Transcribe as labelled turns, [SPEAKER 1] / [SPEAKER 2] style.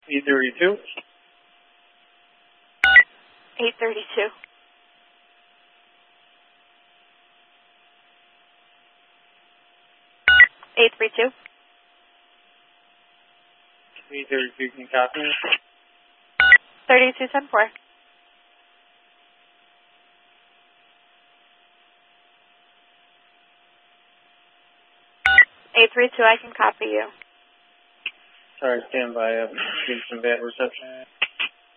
[SPEAKER 1] 832.
[SPEAKER 2] 832. 832.
[SPEAKER 1] 832, can you copy me?
[SPEAKER 2] 3274. 832, I can copy you.
[SPEAKER 1] Sorry, stand by. I'm getting some bad reception.